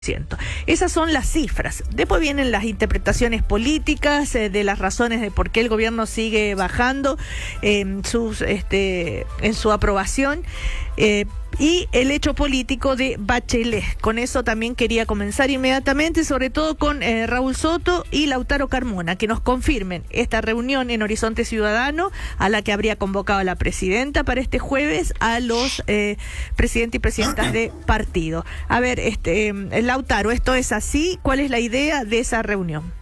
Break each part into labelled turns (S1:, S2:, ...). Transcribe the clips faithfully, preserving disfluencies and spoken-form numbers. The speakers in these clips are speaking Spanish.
S1: Esas son las cifras. Después vienen las interpretaciones políticas eh, de las razones de por qué el gobierno sigue bajando eh, sus, este, en su aprobación eh, y el hecho político de Bachelet. Con eso también quería comenzar inmediatamente, sobre todo con eh, Raúl Soto y Lautaro Carmona, que nos confirmen esta reunión en Horizonte Ciudadano a la que habría convocado la presidenta para este jueves a los eh, presidentes y presidentas de partido. A ver, este Lautaro, ¿esto es así? ¿Cuál es la idea de esa reunión?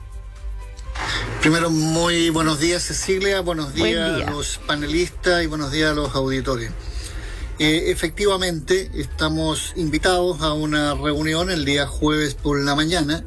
S2: Primero, muy buenos días, Cecilia, buenos días
S1: Buen día.
S2: a los panelistas y buenos días a los auditores. Eh, efectivamente, estamos invitados a una reunión el día jueves por la mañana.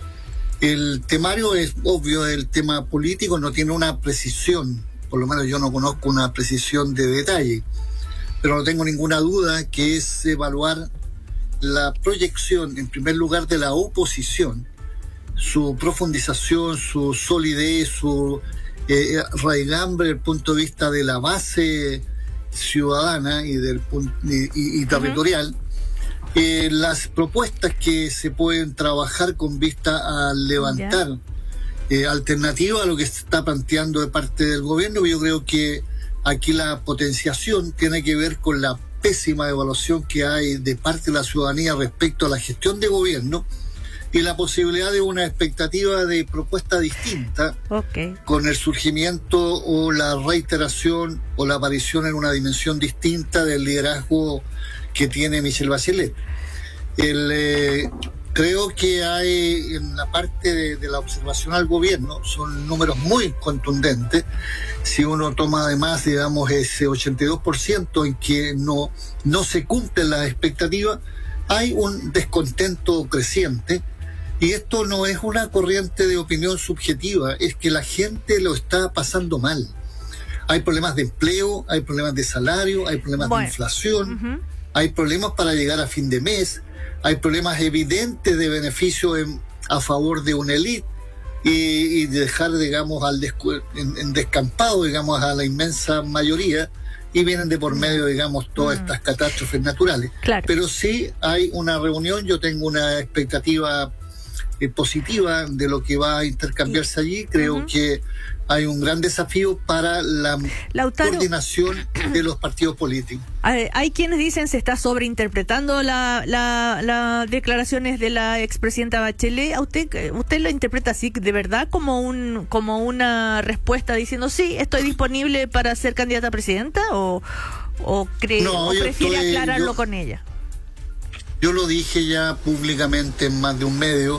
S2: El temario es obvio, el tema político no tiene una precisión, por lo menos yo no conozco una precisión de detalle, pero no tengo ninguna duda que es evaluar la proyección, en primer lugar, de la oposición, su profundización, su solidez, su eh, raigambre desde el punto de vista de la base ciudadana y, del, y, y, y territorial, uh-huh. eh, las propuestas que se pueden trabajar con vista a levantar eh, alternativa a lo que se está planteando de parte del gobierno. Yo creo que aquí la potenciación tiene que ver con la pésima evaluación que hay de parte de la ciudadanía respecto a la gestión de gobierno y la posibilidad de una expectativa de propuesta distinta, okay, con el surgimiento o la reiteración o la aparición en una dimensión distinta del liderazgo que tiene Michelle Bachelet. El, eh, creo que hay en la parte de, de la observación al gobierno, son números muy contundentes. Si uno toma además, digamos, ese ochenta y dos por ciento en que no, no se cumplen las expectativas, hay un descontento creciente. Y esto no es una corriente de opinión subjetiva, es que la gente lo está pasando mal. Hay problemas de empleo, hay problemas de salario, hay problemas bueno. de inflación, uh-huh. hay problemas para llegar a fin de mes, hay problemas evidentes de beneficio en, a favor de una élite y, y dejar, digamos, al descu- en, en descampado, digamos, a la inmensa mayoría, y vienen de por medio, digamos, todas uh-huh. estas catástrofes naturales.
S1: Claro. Pero
S2: sí hay una reunión, yo tengo una expectativa Eh, positiva de lo que va a intercambiarse allí. Creo uh-huh. que hay un gran desafío para la Lautaro, coordinación de los partidos políticos.
S1: Hay, hay quienes dicen se está sobreinterpretando la, la, las declaraciones de la expresidenta Bachelet. ¿A usted usted lo interpreta así de verdad como un como una respuesta diciendo sí, estoy disponible para ser candidata a presidenta o o, cree,
S2: no,
S1: o prefiere
S2: estoy,
S1: aclararlo
S2: yo,
S1: con ella?
S2: Yo lo dije ya públicamente en más de un medio.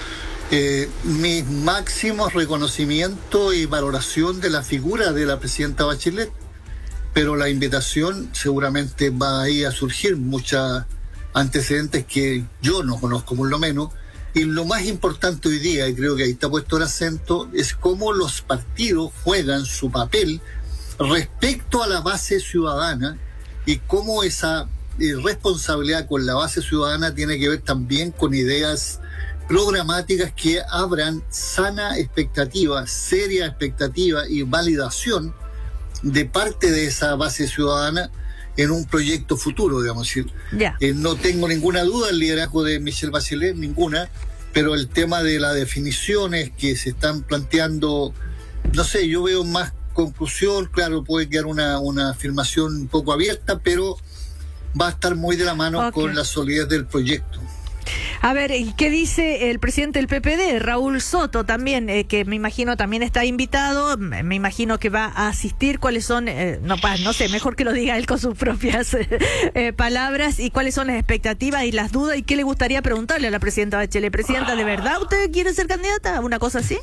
S2: Eh, mi máximo reconocimiento y valoración de la figura de la presidenta Bachelet, pero la invitación seguramente va a ir a surgir muchos antecedentes que yo no conozco por lo menos, y lo más importante hoy día, y creo que ahí está puesto el acento, es cómo los partidos juegan su papel respecto a la base ciudadana y cómo esa eh, responsabilidad con la base ciudadana tiene que ver también con ideas programáticas que abran sana expectativa, seria expectativa y validación de parte de esa base ciudadana en un proyecto futuro, digamos.
S1: Yeah.
S2: Eh, no tengo ninguna duda del liderazgo de Michelle Bachelet, ninguna, pero el tema de las definiciones que se están planteando, no sé, yo veo más conclusión. Claro, puede quedar una, una afirmación un poco abierta, pero va a estar muy de la mano okay. con la solidez del proyecto.
S1: A ver, ¿qué dice el presidente del P P D, Raúl Soto, también, eh, que me imagino también está invitado, me imagino que va a asistir? ¿Cuáles son, eh, no, no sé, mejor que lo diga él con sus propias eh, palabras, y cuáles son las expectativas y las dudas, y qué le gustaría preguntarle a la presidenta Bachelet? Presidenta, ¿de verdad usted quiere ser candidata? ¿Una cosa así?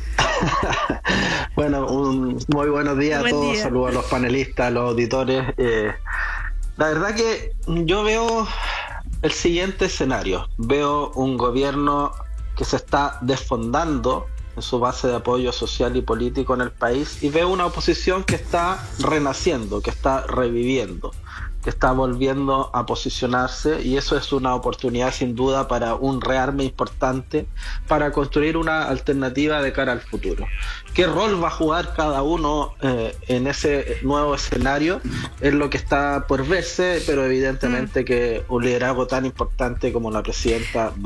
S3: Bueno, un muy buenos días Buen a todos, día. Saludos a los panelistas, a los auditores. Eh, la verdad que yo veo el siguiente escenario. Veo un gobierno que se está desfondando en su base de apoyo social y político en el país, y veo una oposición que está renaciendo, que está reviviendo. que está volviendo a posicionarse, y eso es una oportunidad sin duda para un rearme importante para construir una alternativa de cara al futuro. ¿Qué rol va a jugar cada uno eh, en ese nuevo escenario? Es lo que está por verse, pero evidentemente mm. que un liderazgo tan importante como la presidenta